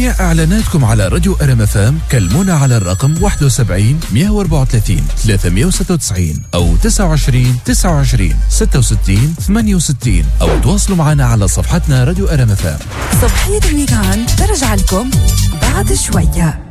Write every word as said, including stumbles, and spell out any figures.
لجميع إعلاناتكم على راديو إر إم إف إم كلمونا على الرقم واحد وسبعين مية وأربعة وثلاثين ثلاثمية وستة وتسعين أو تسعة وعشرين تسعة وعشرين ستة وستين ثمانية وستين أو تواصلوا معنا على صفحتنا راديو إر إم إف إم. صبحية الويكاند ترجع لكم بعد شوية.